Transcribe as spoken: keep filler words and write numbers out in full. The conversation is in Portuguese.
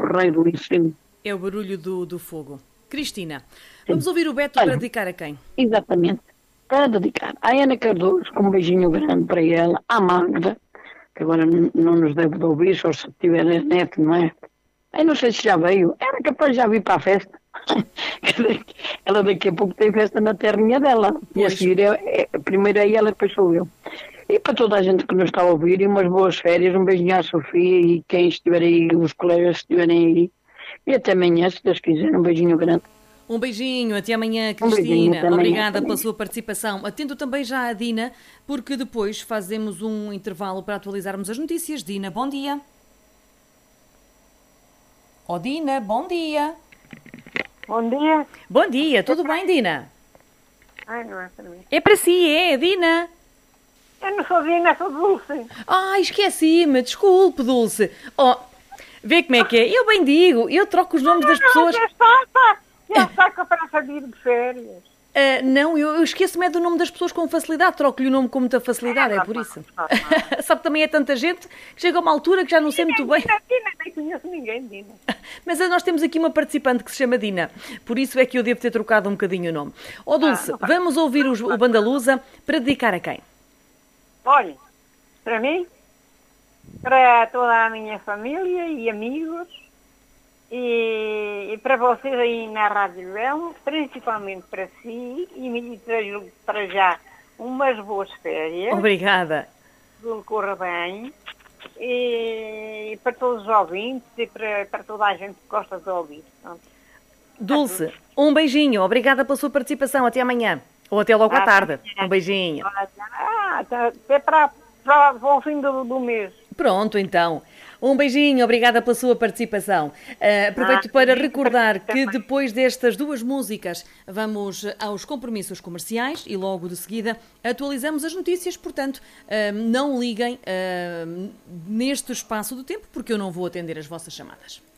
porreiro ali em cima. É o barulho do, do fogo. Cristina, Sim. vamos ouvir o Beto Olha, para dedicar a quem? Exatamente. Para dedicar à Ana Cardoso, com um beijinho grande para ela, à Magda, que agora n- não nos deve de ouvir, só se tiver a net, não é? Eu não sei se já veio. Era capaz de já vir para a festa. Ela daqui a pouco tem festa na terrinha dela. E a Pois. seguir, é, é, primeiro é ela, depois sou eu. E para toda a gente que nos está a ouvir, e umas boas férias, um beijinho à Sofia e quem estiver aí, os colegas que estiverem aí. E até amanhã, se Deus quiser, um beijinho grande. Um beijinho, até amanhã, Um beijinho, Cristina. até amanhã Obrigada também. pela sua participação. Atendo também já a Dina, porque depois fazemos um intervalo para atualizarmos as notícias. Dina, bom dia. Oh, Dina, bom dia. Bom dia. Bom dia, tudo bem, Dina? Ai, não é para mim. É para si, é, Dina. Eu não sou Dina, sou Dulce. Ai, esqueci-me, desculpe, Dulce. Oh, vê como é que é. Eu bem digo, eu troco os nomes das pessoas. Já está, está. Já está com a praça de ir de férias. Ah, não, eu, eu esqueço-me é do nome das pessoas com facilidade, troco-lhe o nome com muita facilidade, é por isso. Sabe, também é tanta gente que chega a uma altura que já não sei muito bem. Dina, Dina, nem conheço ninguém, Dina. Mas nós temos aqui uma participante que se chama Dina, por isso é que eu devo ter trocado um bocadinho o nome. Ó Dulce, vamos ouvir os- o Bandalusa para dedicar a quem? Olha, para mim, para toda a minha família e amigos, e, e para vocês aí na Rádio Belo, principalmente para si, e me desejo para já umas boas férias, Obrigada. tudo corra bem, e para todos os ouvintes e para, para toda a gente que gosta de ouvir. Pronto. Dulce, um beijinho, obrigada pela sua participação, até amanhã. Ou até logo à tarde. Um beijinho. Ah, tá, até para, para, para o fim do, do mês. Pronto, então. Um beijinho, obrigada pela sua participação. Uh, aproveito para recordar que depois destas duas músicas vamos aos compromissos comerciais e logo de seguida atualizamos as notícias, portanto, uh, não liguem uh, neste espaço do tempo porque eu não vou atender as vossas chamadas.